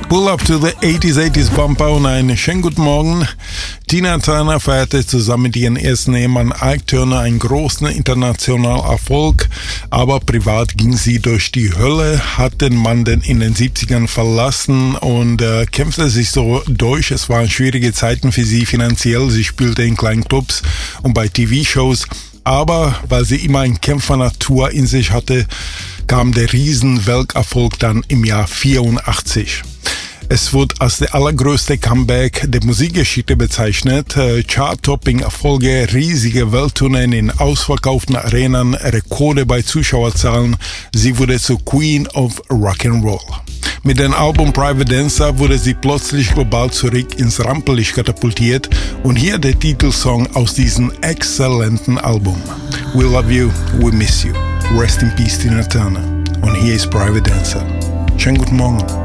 Pull up to the 80s Bumper und einen schönen guten Morgen. Tina Turner feierte zusammen mit ihrem ersten Ehemann Ike Turner einen großen internationalen Erfolg, aber privat ging sie durch die Hölle, hat den Mann denn in den 70ern verlassen und kämpfte sich so durch. Es waren schwierige Zeiten für sie finanziell, sie spielte in kleinen Clubs und bei TV-Shows, aber weil sie immer eine Kämpfernatur in sich hatte, kam der Riesen-Welterfolg dann im Jahr 84. Es wird als der allergrößte Comeback der Musikgeschichte bezeichnet. Chart-Topping-Erfolge, riesige Welttourneen in ausverkauften Arenen, Rekorde bei Zuschauerzahlen. Sie wurde zur Queen of Rock'n'Roll. Mit dem Album Private Dancer wurde sie plötzlich global zurück ins Rampenlicht katapultiert und hier der Titelsong aus diesem exzellenten Album. We love you, we miss you. Rest in peace, Tina Turner. Und hier ist Private Dancer. Schönen guten Morgen.